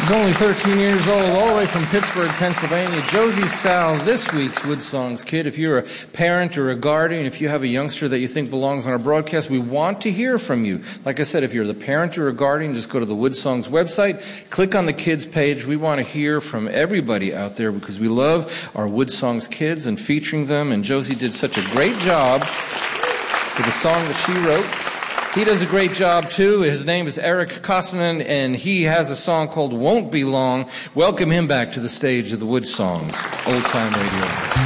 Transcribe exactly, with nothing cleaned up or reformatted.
She's only thirteen years old, all the way from Pittsburgh, Pennsylvania. Josie Sal, this week's Wood Songs Kid. If you're a parent or a guardian, if you have a youngster that you think belongs on our broadcast, we want to hear from you. Like I said, if you're the parent or a guardian, just go to the Wood Songs website, click on the kids page. We want to hear from everybody out there because we love our Wood Songs Kids and featuring them. And Josie did such a great job with the song that she wrote. He does a great job, too. His name is Eric Kosonen, and he has a song called Won't Be Long. Welcome him back to the stage of the Wood Songs, Old Time Radio.